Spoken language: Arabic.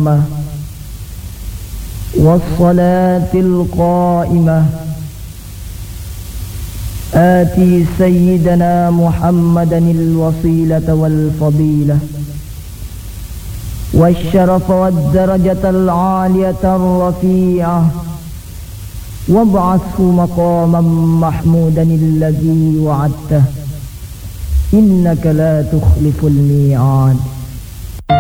التامة والصلاة القائمة آتي سيدنا محمدا الوسيلة والفضيلة والشرف والدرجة العالية الرفيعة وابعثه مقاما محمودا الذي وعدته إنك لا تخلف الميعاد.